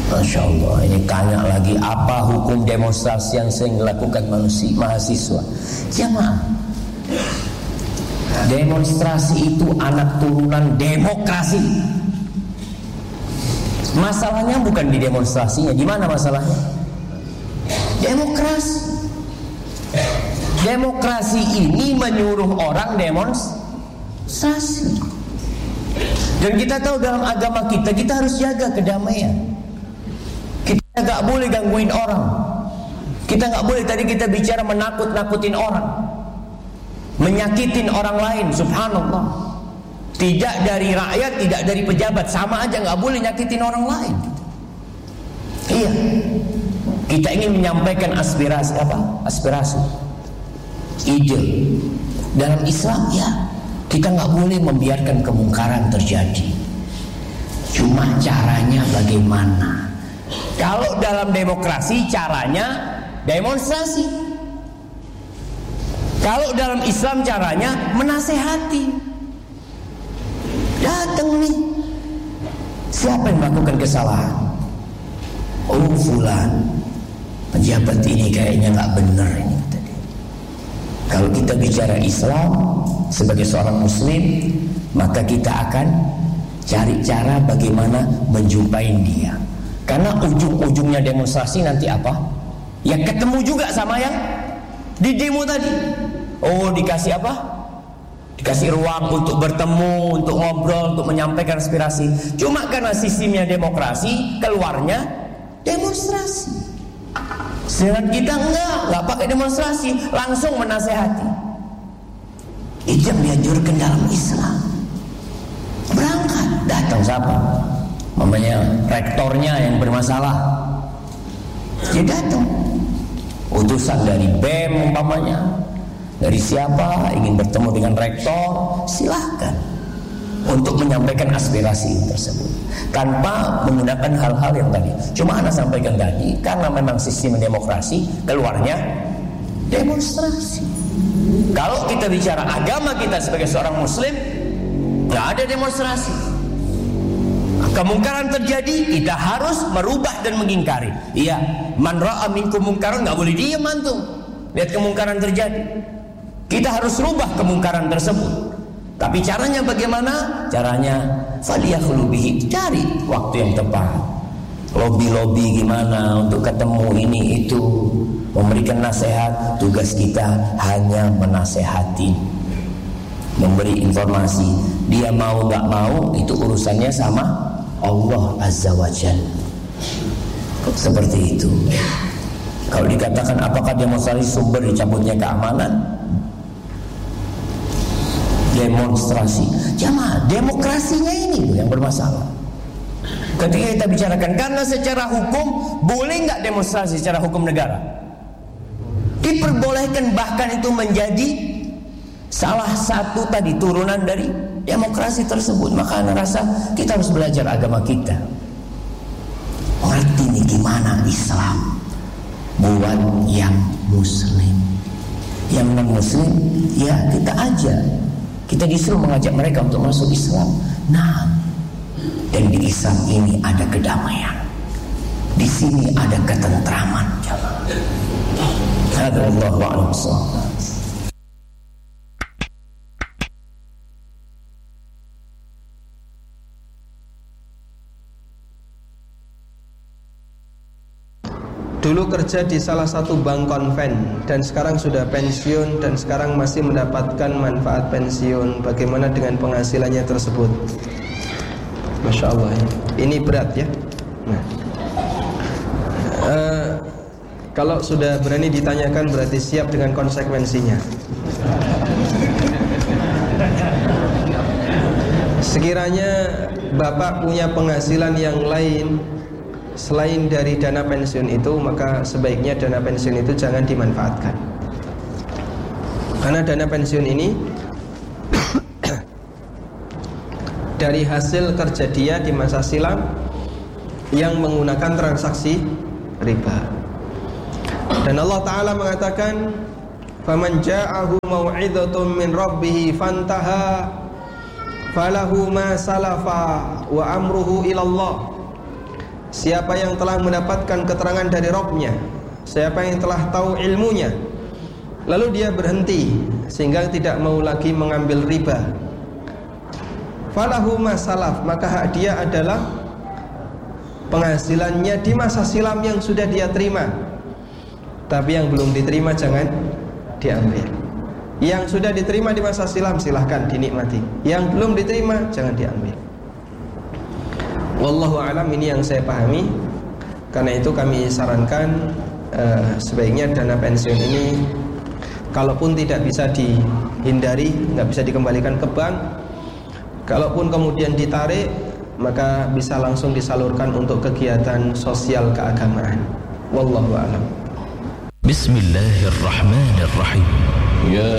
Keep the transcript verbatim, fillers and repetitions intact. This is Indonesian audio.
Masya Allah, ini tanya lagi, apa hukum demonstrasi yang sering dilakukan manusia, mahasiswa? Jamaah, demonstrasi itu anak turunan demokrasi. Masalahnya bukan di demonstrasinya. Di mana masalahnya? Demokrasi. Demokrasi ini menyuruh orang demonstrasi. Dan kita tahu dalam agama kita, kita harus jaga kedamaian. Kita gak boleh gangguin orang. Kita gak boleh, tadi kita bicara menakut-nakutin orang, menyakitin orang lain. Subhanallah. Tidak dari rakyat, tidak dari pejabat, sama aja, gak boleh nyakitin orang lain. Iya, kita ingin menyampaikan aspirasi apa? Aspirasi, ide. Dalam Islam ya, kita gak boleh membiarkan kemungkaran terjadi. Cuma caranya bagaimana? Kalau dalam demokrasi caranya demonstrasi. Kalau dalam Islam caranya menasehati. Datang nih, siapa yang melakukan kesalahan? Oh fulan, pejabat ini kayaknya gak benar ini tadi. Kalau kita bicara Islam sebagai seorang muslim, maka kita akan cari cara bagaimana menjumpai dia. Karena ujung-ujungnya demonstrasi nanti apa? Ya ketemu juga sama yang di demo tadi. Oh, dikasih apa? Dikasih ruang untuk bertemu, untuk ngobrol, untuk menyampaikan aspirasi. Cuma karena sistemnya demokrasi, keluarnya demonstrasi. Sedangkan kita enggak, enggak pakai demonstrasi, langsung menasehati. Itu yang dianjurkan dalam Islam. Berangkat, datang siapa? Mamanya rektornya yang bermasalah, dia datang. Utusan dari B E M umpamanya, dari siapa ingin bertemu dengan rektor, silahkan untuk menyampaikan aspirasi tersebut tanpa menggunakan hal-hal yang tadi. Cuma Anda sampaikan tadi, karena memang sistem demokrasi, keluarnya demonstrasi. Kalau kita bicara agama kita sebagai seorang muslim, nggak ada demonstrasi. Kemungkaran terjadi, kita harus merubah dan mengingkari. Iya, man ra'a minkum mungkaran, nggak boleh diam antum. Lihat kemungkaran terjadi, kita harus rubah kemungkaran tersebut. Tapi caranya bagaimana? Caranya falyakhlu bihi, cari waktu yang tepat. Lobby-lobby gimana untuk ketemu ini itu, memberikan nasihat. Tugas kita hanya menasehati, memberi informasi. Dia mau nggak mau itu urusannya sama Allah Azza wa Jalla. Seperti itu. Kalau dikatakan apakah demonstrasi sumber dicabutnya keamanan? Demonstrasi, jamaah, demokrasinya ini yang bermasalah. Ketika kita bicarakan, karena secara hukum boleh nggak demonstrasi secara hukum negara? Diperbolehkan, bahkan itu menjadi salah satu tadi turunan dari demokrasi tersebut. Maka Anda rasa kita harus belajar agama kita, ngerti nih gimana Islam buat yang muslim. Yang non muslim ya kita aja, kita disuruh mengajak mereka untuk masuk Islam. Nah, dan di Islam ini ada kedamaian, di sini ada ketentraman. Allahu a'lam. Dulu kerja di salah satu bank konven dan sekarang sudah pensiun dan sekarang masih mendapatkan manfaat pensiun. Bagaimana dengan penghasilannya tersebut? Masya Allah ya. Ini berat ya. Nah, uh, kalau sudah berani ditanyakan berarti siap dengan konsekuensinya. Sekiranya Bapak punya penghasilan yang lain selain dari dana pensiun itu, maka sebaiknya dana pensiun itu jangan dimanfaatkan. Karena dana pensiun ini dari hasil kerja dia di masa silam yang menggunakan transaksi riba. Dan Allah Ta'ala mengatakan, "Faman ja'ahu mau'izatun min rabbih fantaha falahu ma salafa wa amruhu ilallah." siapa yang telah mendapatkan keterangan dari Rabb-nya, siapa yang telah tahu ilmunya, lalu dia berhenti sehingga tidak mau lagi mengambil riba, falahu ma salaf, maka hak dia adalah penghasilannya di masa silam yang sudah dia terima. Tapi yang belum diterima jangan diambil. Yang sudah diterima di masa silam silahkan dinikmati, yang belum diterima jangan diambil. Wallahu a'lam, ini yang saya pahami. Karena itu kami sarankan uh, sebaiknya dana pensiun ini, kalaupun tidak bisa dihindari, nggak bisa dikembalikan ke bank, kalaupun kemudian ditarik, maka bisa langsung disalurkan untuk kegiatan sosial keagamaan. Wallahu a'lam. Bismillahirrahmanirrahim. Ya